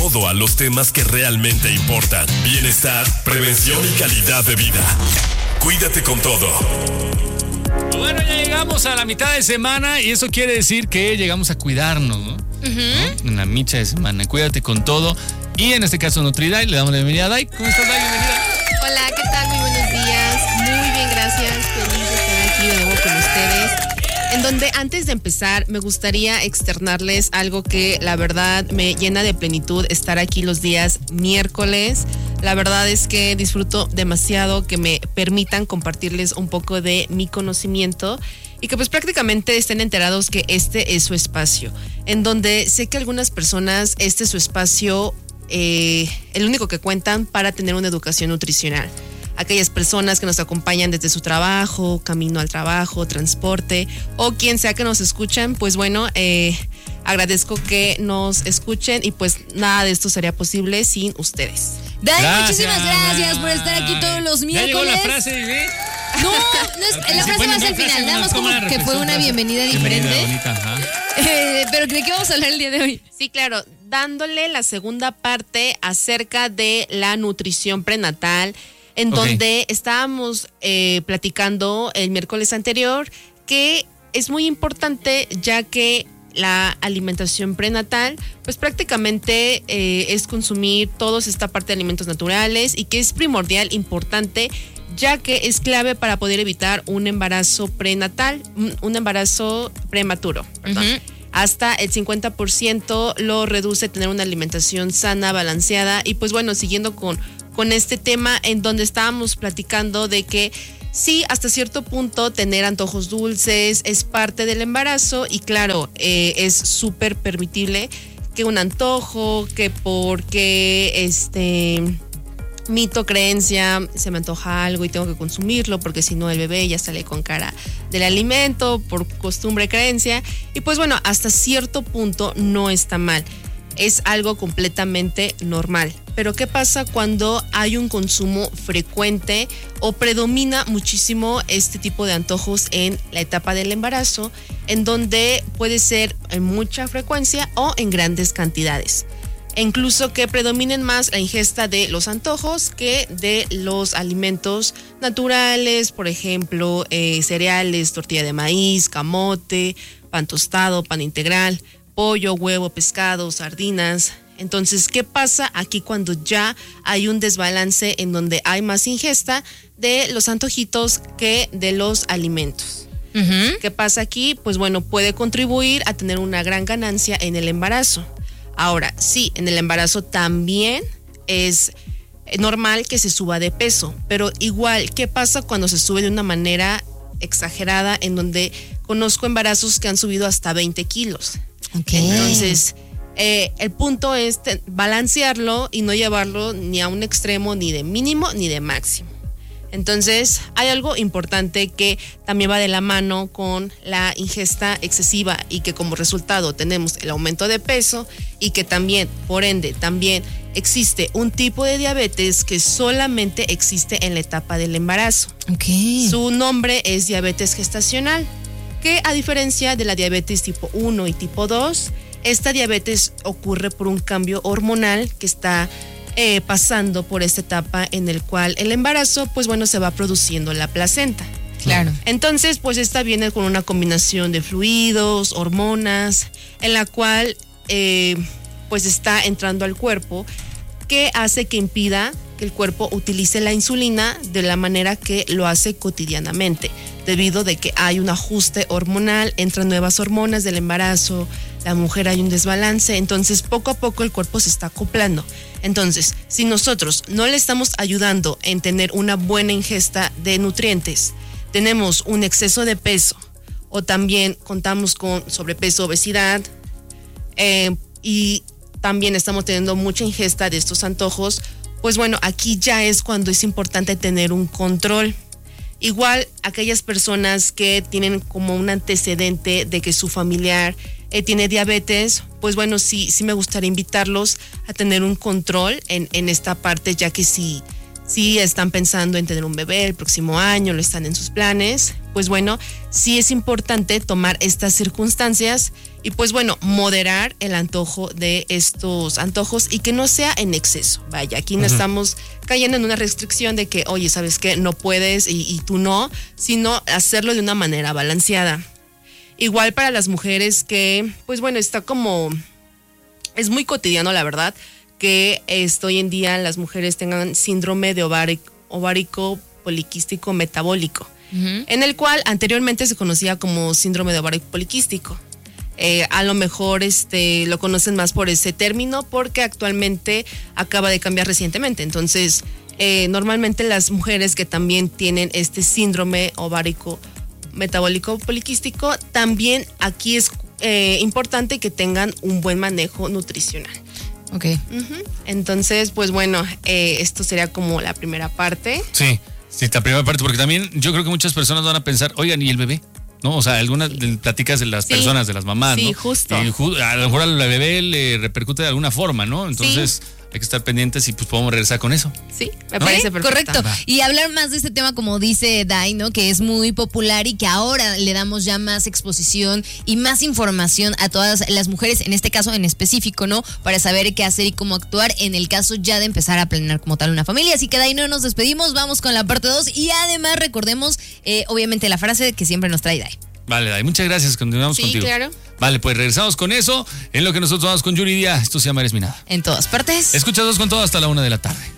todo a los temas que realmente importan: bienestar, prevención y calidad de vida. Cuídate con todo. Bueno, ya llegamos a la mitad de semana y eso quiere decir que llegamos a cuidarnos, ¿no? En la mitad de semana. Cuídate con todo. Y en este caso, NutriDai, le damos la bienvenida a Dai. ¿Cómo estás, Dai? Bienvenida. Hola, ¿qué tal? Muy buenos días. Muy bien, gracias. Feliz de estar aquí de nuevo con ustedes. En donde antes de empezar me gustaría externarles algo que la verdad me llena de plenitud estar aquí los días miércoles. La verdad es que disfruto demasiado que me permitan compartirles un poco de mi conocimiento y que pues prácticamente estén enterados que este es su espacio, en donde sé que algunas personas este es su espacio, el único que cuentan para tener una educación nutricional. Aquellas personas que nos acompañan desde su trabajo, camino al trabajo, transporte o quien sea que nos escuchan, pues bueno, agradezco que nos escuchen y pues nada de esto sería posible sin ustedes. Dai, muchísimas gracias por estar aquí todos los miércoles. Ya llegó la frase, ¿eh? No es, la frase va a ser al final, nada más como que fue una bienvenida diferente. Bonita, ajá. Pero ¿de qué vamos a hablar el día de hoy? Sí, claro, dándole la segunda parte acerca de la nutrición prenatal, en donde estábamos platicando el miércoles anterior que es muy importante ya que la alimentación prenatal pues prácticamente es consumir toda esta parte de alimentos naturales y que es primordial, importante, ya que es clave para poder evitar un embarazo prenatal, un embarazo prematuro, perdón. Hasta el 50% lo reduce tener una alimentación sana, balanceada y pues bueno, siguiendo con este tema en donde estábamos platicando de que sí, hasta cierto punto tener antojos dulces es parte del embarazo y claro, es súper permitible que un antojo, que porque mito, creencia, se me antoja algo y tengo que consumirlo porque si no el bebé ya sale con cara del alimento, por costumbre, creencia y pues bueno, hasta cierto punto no está mal. Es algo completamente normal. Pero ¿qué pasa cuando hay un consumo frecuente o predomina muchísimo este tipo de antojos en la etapa del embarazo, en donde puede ser en mucha frecuencia o en grandes cantidades? E incluso que predominen más la ingesta de los antojos que de los alimentos naturales, por ejemplo, cereales, tortilla de maíz, camote, pan tostado, pan integral, pollo, huevo, pescado, sardinas. Entonces, ¿qué pasa aquí cuando ya hay un desbalance en donde hay más ingesta de los antojitos que de los alimentos? ¿Qué pasa aquí? Pues bueno, puede contribuir a tener una gran ganancia en el embarazo. Ahora, sí, en el embarazo también es normal que se suba de peso, pero igual, ¿qué pasa cuando se sube de una manera exagerada en donde conozco embarazos que han subido hasta 20 kilos? Okay. Entonces, el punto es balancearlo y no llevarlo ni a un extremo ni de mínimo ni de máximo. Entonces, hay algo importante que también va de la mano con la ingesta excesiva y que como resultado tenemos el aumento de peso y que también, por ende, también existe un tipo de diabetes que solamente existe en la etapa del embarazo. Okay. Su nombre es diabetes gestacional, que a diferencia de la diabetes tipo 1 y tipo 2, esta diabetes ocurre por un cambio hormonal que está pasando por esta etapa en el cual el embarazo, pues bueno, se va produciendo la placenta. Claro. Entonces, pues esta viene con una combinación de fluidos, hormonas, en la cual pues está entrando al cuerpo, que hace que impida que el cuerpo utilice la insulina de la manera que lo hace cotidianamente, debido de que hay un ajuste hormonal, entran nuevas hormonas del embarazo, la mujer hay un desbalance, entonces poco a poco el cuerpo se está acoplando. Entonces, si nosotros no le estamos ayudando en tener una buena ingesta de nutrientes, tenemos un exceso de peso o también contamos con sobrepeso, obesidad y también estamos teniendo mucha ingesta de estos antojos, pues bueno, aquí ya es cuando es importante tener un control. Igual, aquellas personas que tienen como un antecedente de que su familiar tiene diabetes, pues bueno, sí me gustaría invitarlos a tener un control en esta parte, ya que si si están pensando en tener un bebé el próximo año, lo están en sus planes, pues bueno, sí es importante tomar estas circunstancias y pues bueno, moderar el antojo de estos antojos y que no sea en exceso. Vaya, aquí no estamos cayendo en una restricción de que, oye, ¿sabes qué? No puedes y tú no, sino hacerlo de una manera balanceada. Igual para las mujeres pues bueno, está como, es muy cotidiano la verdad, que hoy en día las mujeres tengan síndrome de ovárico poliquístico metabólico, en el cual anteriormente se conocía como síndrome de ovario poliquístico. A lo mejor lo conocen más por ese término porque actualmente acaba de cambiar recientemente. Entonces, normalmente las mujeres que también tienen este síndrome ovárico metabólico poliquístico, también aquí es importante que tengan un buen manejo nutricional. Ok. Entonces, pues bueno, esto sería como la primera parte. Sí, la primera parte, porque también yo creo que muchas personas van a pensar, oigan, ¿y el bebé? ¿No? O sea, algunas platicas de las personas, de las mamás, ¿no? Sí, justo. Y a lo mejor al bebé le repercute de alguna forma, ¿no? Entonces hay que estar pendientes y pues podemos regresar con eso. Sí, me parece perfecto. Correcto. Y hablar más de este tema, como dice Dai, ¿no? Que es muy popular y que ahora le damos ya más exposición y más información a todas las mujeres, en este caso en específico, ¿no? Para saber qué hacer y cómo actuar en el caso ya de empezar a planear como tal una familia. Así que Dai, no nos despedimos, vamos con la parte 2 y además recordemos, obviamente, la frase que siempre nos trae Dai. Vale, Dai, muchas gracias, continuamos contigo. Sí, claro. Vale, pues regresamos con eso, en lo que nosotros vamos con Yuridia. Esto se llama Eres Mi Nada. En todas partes. Escucha Dos con Todo hasta la 1 de la tarde.